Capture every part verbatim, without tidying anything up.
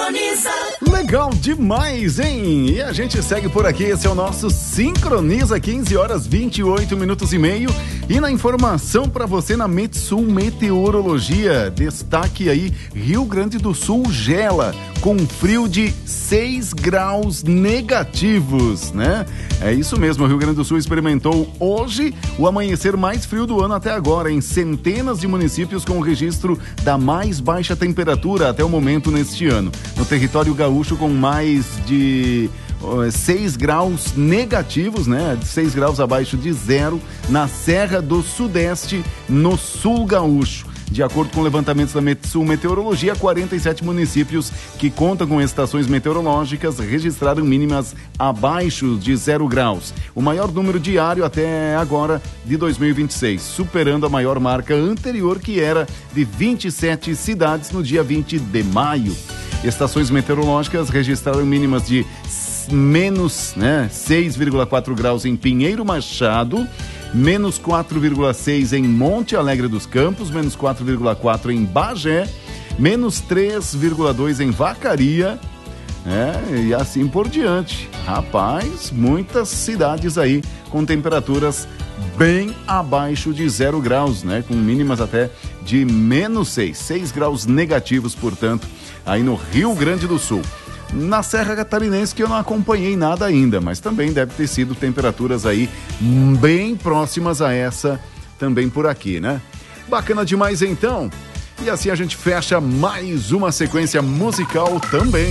Sincroniza. Legal demais, hein? E a gente segue por aqui, esse é o nosso Sincroniza, quinze horas vinte e oito minutos e meio. E na informação para você na Metsul Meteorologia, destaque aí, Rio Grande do Sul gela com frio de seis graus negativos, né? É isso mesmo, o Rio Grande do Sul experimentou hoje o amanhecer mais frio do ano até agora, em centenas de municípios com o registro da mais baixa temperatura até o momento neste ano. No território gaúcho, com mais de seis graus negativos, né? seis graus abaixo de zero, na Serra do Sudeste, no sul gaúcho. De acordo com levantamentos da Metsul Meteorologia, quarenta e sete municípios que contam com estações meteorológicas registraram mínimas abaixo de zero graus. O maior número diário até agora de dois mil e vinte e seis, superando a maior marca anterior, que era de vinte e sete cidades no dia vinte de maio. Estações meteorológicas registraram mínimas de menos, né, seis vírgula quatro graus em Pinheiro Machado, menos quatro vírgula seis em Monte Alegre dos Campos, menos quatro vírgula quatro em Bagé, menos três vírgula dois em Vacaria, é, e assim por diante. Rapaz, muitas cidades aí com temperaturas bem abaixo de zero graus, né? Com mínimas até de menos seis, seis graus negativos, portanto, aí no Rio Grande do Sul. Na Serra Catarinense, que eu não acompanhei nada ainda, mas também deve ter sido temperaturas aí bem próximas a essa também por aqui, né? Bacana demais então. E assim a gente fecha mais uma sequência musical também.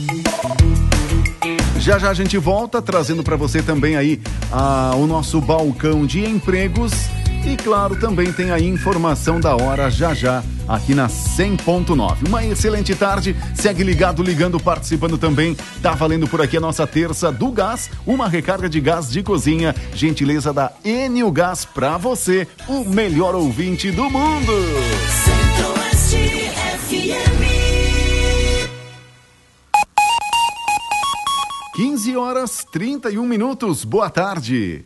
Já já a gente volta trazendo para você também aí ah, o nosso balcão de empregos. E claro, também tem a informação da hora já já aqui na cem ponto nove. Uma excelente tarde, segue ligado, ligando, participando também. Tá valendo por aqui a nossa terça do gás, uma recarga de gás de cozinha, gentileza da Enio Gás pra você, o melhor ouvinte do mundo. Centro-Oeste F M. quinze horas trinta e um minutos, boa tarde.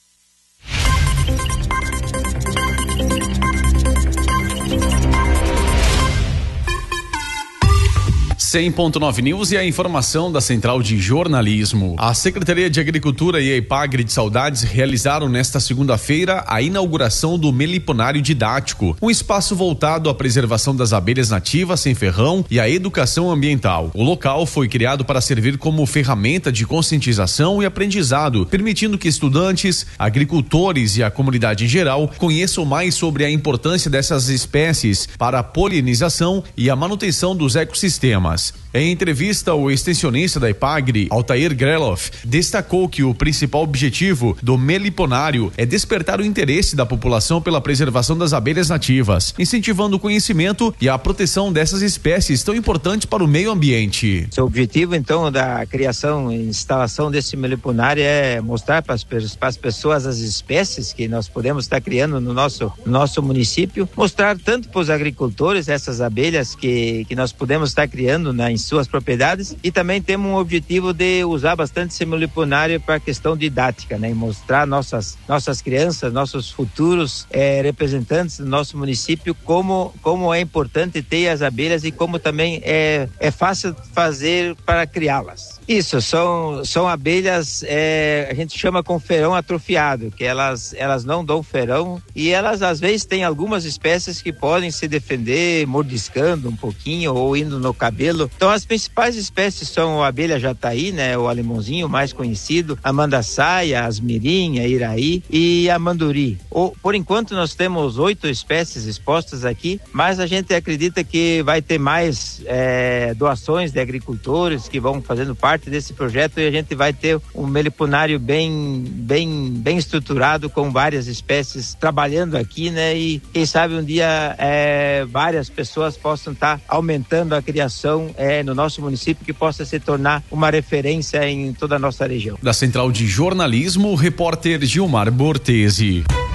cem ponto nove News e a informação da Central de Jornalismo. A Secretaria de Agricultura e a Epagre de Saudades realizaram nesta segunda-feira a inauguração do Meliponário Didático, um espaço voltado à preservação das abelhas nativas sem ferrão e à educação ambiental. O local foi criado para servir como ferramenta de conscientização e aprendizado, permitindo que estudantes, agricultores e a comunidade em geral conheçam mais sobre a importância dessas espécies para a polinização e a manutenção dos ecossistemas. Em entrevista, o extensionista da Epagre, Altair Greloff, destacou que o principal objetivo do Meliponário é despertar o interesse da população pela preservação das abelhas nativas, incentivando o conhecimento e a proteção dessas espécies tão importantes para o meio ambiente. O objetivo, então, da criação e instalação desse Meliponário é mostrar para as, para as pessoas as espécies que nós podemos estar criando no nosso, nosso município, mostrar tanto para os agricultores essas abelhas que, que nós podemos estar criando na, em suas propriedades, e também temos um objetivo de usar bastante esse Meliponário para a questão didática, né? E mostrar nossas, nossas crianças, nossos futuros eh, representantes do nosso município como, como é importante ter as abelhas e como também é, é fácil fazer para criá-las. Isso, são, são abelhas, é, a gente chama com ferão atrofiado, que elas, elas não dão ferão e elas às vezes têm algumas espécies que podem se defender mordiscando um pouquinho ou indo no cabelo. Então as principais espécies são a abelha jataí, né, o alemãozinho mais conhecido, a mandaçaia, a asmirim, a iraí e a manduri. O, por enquanto nós temos oito espécies expostas aqui, mas a gente acredita que vai ter mais é, doações de agricultores que vão fazendo parte desse projeto e a gente vai ter um meliponário bem, bem, bem estruturado com várias espécies trabalhando aqui, né? E quem sabe um dia é, várias pessoas possam estar aumentando a criação é, no nosso município, que possa se tornar uma referência em toda a nossa região. Da Central de Jornalismo, o repórter Gilmar Bortesi.